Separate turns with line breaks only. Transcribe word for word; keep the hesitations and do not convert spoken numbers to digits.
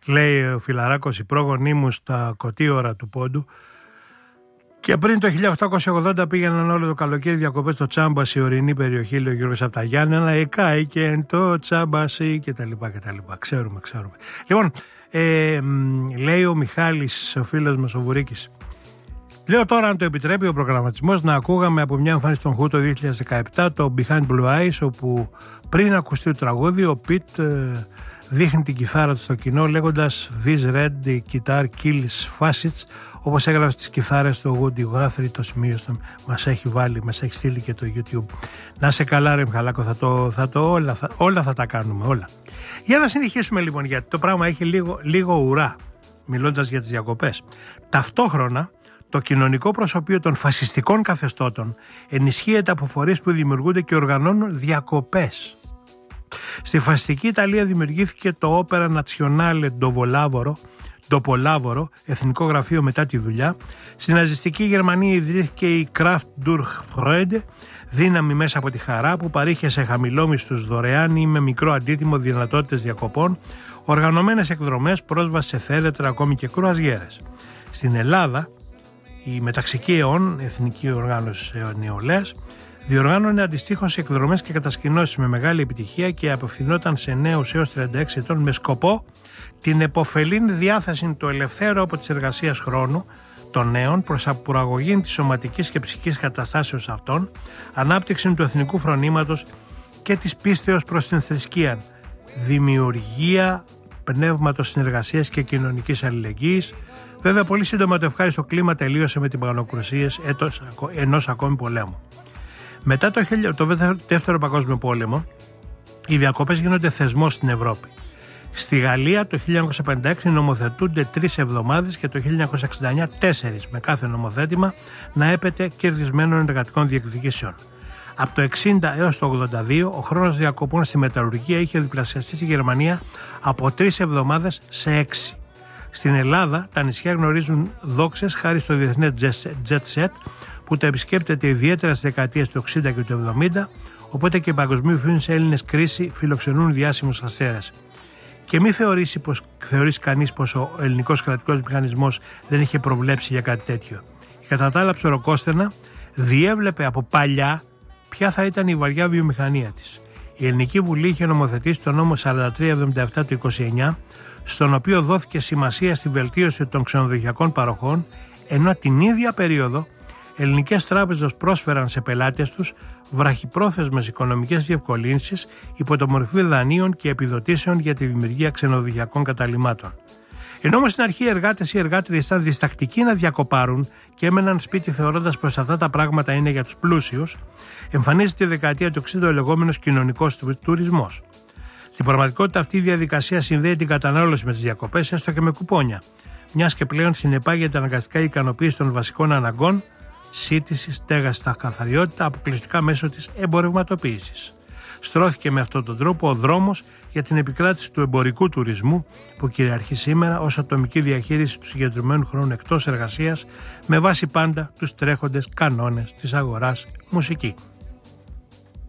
Λέει ο Φιλαράκος, οι πρόγονοί μου στα κωτίωρα του Πόντου και πριν το χίλια οκτακόσια ογδόντα πήγαιναν όλο το καλοκαίρι διακοπές στο Τσάμπαση, η ορεινή περιοχή, λέει ο Γιώργος από τα Γιάννενα, εκάει και το Τσάμπαση κτλ. Ξέρουμε, ξέρουμε. Λοιπόν, ε, λέει ο Μιχάλης, ο φίλος μας ο Βουρίκης, λέω τώρα, αν το επιτρέπει ο προγραμματισμός, να ακούγαμε από μια εμφάνιση των Who το δύο χιλιάδες δεκαεπτά το Behind Blue Eyes, όπου πριν ακουστεί το τραγούδι ο Πιτ ε, δείχνει την κιθάρα του στο κοινό λέγοντας This red the guitar kills facets, όπως έγραψε τις κιθάρες στο Woody Guthrie, το σημείο στο, μας έχει βάλει, μας έχει στείλει και το YouTube. Να σε καλά ρε Μιχαλάκο, θα το, θα το, όλα, θα, όλα θα τα κάνουμε, όλα. Για να συνεχίσουμε λοιπόν, γιατί το πράγμα έχει λίγο, λίγο ουρά, μιλώντας για τις διακοπές. Ταυτόχρονα, το κοινωνικό προσωπείο των φασιστικών καθεστώτων ενισχύεται από φορείς που δημιουργούνται και οργανώνουν διακοπές. Στη φασιστική Ιταλία δημιουργήθηκε το Opera Nazionale Dopolavoro, Dopolavoro, εθνικό γραφείο μετά τη δουλειά. Στη ναζιστική Γερμανία ιδρύθηκε η Kraft durch Freude, δύναμη μέσα από τη χαρά, που παρήχε σε χαμηλόμισθους δωρεάν ή με μικρό αντίτιμο δυνατότητες διακοπών, οργανωμένες εκδρομές, πρόσβαση σε θέρετρα, ακόμη και κρουαζιέρες. Στην Ελλάδα, η Μεταξική ΕΟΝ, Εθνική Οργάνωση Νεολαίας, διοργάνωνε αντιστοίχως εκδρομές και κατασκηνώσεις με μεγάλη επιτυχία και απευθυνόταν σε νέους έως τριάντα έξι ετών με σκοπό την επωφελήν διάθεση του ελευθέρου από της εργασίας χρόνου των νέων προς απουραγωγή της σωματικής και ψυχικής καταστάσεως αυτών, ανάπτυξη του εθνικού φρονήματος και της πίστεως προς την θρησκεία, δημιουργία πνεύματος συνεργασίας και κοινωνικής αλληλεγγύης. Βέβαια, πολύ σύντομα το ευχάριστο κλίμα τελείωσε με την πανοκρουσίες ενός ακόμη πολέμου. Μετά το, το Δεύτερο Παγκόσμιο Πόλεμο, οι διακοπές γίνονται θεσμός στην Ευρώπη. Στη Γαλλία το χίλια εννιακόσια πενήντα έξι νομοθετούνται τρεις εβδομάδες και το χίλια εννιακόσια εξήντα εννιά τέσσερις, με κάθε νομοθέτημα να έπεται κερδισμένων εργατικών διεκδικήσεων. Από το εξήντα έως το ογδόντα δύο ο χρόνος διακοπών στη μεταλλουργία είχε διπλασιαστεί στη Γερμανία από τρεις εβδομάδες σε έξι. Στην Ελλάδα τα νησιά γνωρίζουν δόξες χάρη στο διεθνές jet set που τα επισκέπτεται ιδιαίτερα στις δεκαετίες του εξήντα και του εβδομήντα, οπότε και παγκοσμίου φήμης Έλληνες κρίση φιλοξενούν διάσημους αστέρες. Και μη θεωρήσει, πως, θεωρήσει κανείς πως ο ελληνικός κρατικός μηχανισμός δεν είχε προβλέψει για κάτι τέτοιο. Η κατά τα άλλα ψωροκόστενα διέβλεπε από παλιά ποια θα ήταν η βαριά βιομηχανία της. Η Ελληνική Βουλή είχε νομοθετήσει τον νόμο σαράντα τρία εβδομήντα επτά του είκοσι εννιά, στον οποίο δόθηκε σημασία στη βελτίωση των ξενοδοχειακών παροχών, ενώ την ίδια περίοδο ελληνικές τράπεζες πρόσφεραν σε πελάτες τους βραχυπρόθεσμες οικονομικές διευκολύνσεις υπό το μορφή δανείων και επιδοτήσεων για τη δημιουργία ξενοδοχειακών καταλυμάτων. Ενώ όμως στην αρχή οι εργάτες ή εργάτριες ήταν διστακτικοί να διακοπάρουν και έμεναν σπίτι θεωρώντας πως αυτά τα πράγματα είναι για τους πλούσιους, εμφανίζεται τη δεκαετία του εξήντα ο λεγόμενος κοινωνικός τουρισμός. Στην πραγματικότητα αυτή η διαδικασία συνδέει την κατανάλωση με τις διακοπές, έστω και με κουπόνια, μιας και πλέον συνεπάγεται αναγκαστικά η ικανοποίηση των βασικών αναγκών, σύντηση, στέγαση, καθαριότητα, αποκλειστικά μέσω της εμπορευματοποίησης. Στρώθηκε με αυτόν τον τρόπο ο δρόμος για την επικράτηση του εμπορικού τουρισμού που κυριαρχεί σήμερα ως ατομική διαχείριση του συγκεντρωμένου χρόνου εκτός εργασίας με βάση πάντα τους τρέχοντες κανόνες της αγοράς μουσική.